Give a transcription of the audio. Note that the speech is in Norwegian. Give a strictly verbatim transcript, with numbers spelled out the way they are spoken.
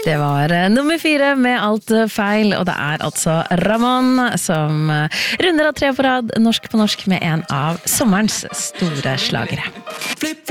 Det var nummer fire med alt feil, og det er altså Ramón som runder av tre på rad norsk på norsk med en av sommerens store slagere.